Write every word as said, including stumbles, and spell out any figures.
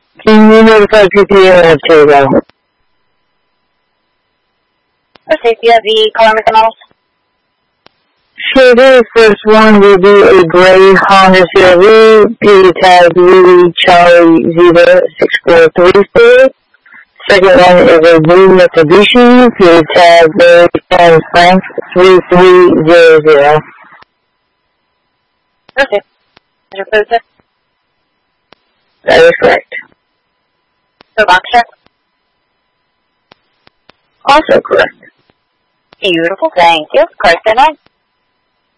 Can you notify P P A of Tago? For safety of the color McDonald's. Sure do. First one will be a gray Honda C R V, P tag Louis Charlie Zebra six four three four. Second one is a blue Mitsubishi, P tag Larry and Frank three three zero zero. Okay. Is your food set? That is correct. The box check? Also correct. Beautiful, thank you. Correct, then.